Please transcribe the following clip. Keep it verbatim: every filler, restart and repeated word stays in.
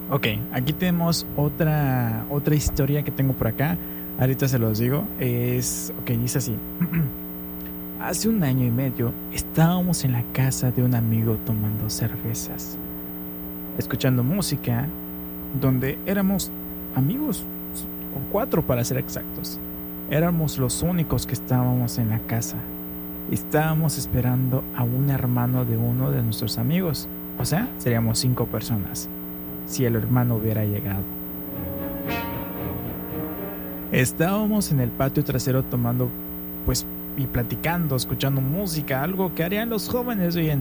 Ok, aquí tenemos otra, otra historia que tengo por acá. Ahorita se los digo. Es, ok, dice así. Hace un año y medio estábamos en la casa de un amigo tomando cervezas, escuchando música, donde éramos amigos, o cuatro para ser exactos. Éramos los únicos que estábamos en la casa. Estábamos esperando a un hermano de uno de nuestros amigos. O sea, seríamos cinco personas, si el hermano hubiera llegado. Estábamos en el patio trasero tomando, pues, y platicando, escuchando música, algo que harían los jóvenes hoy en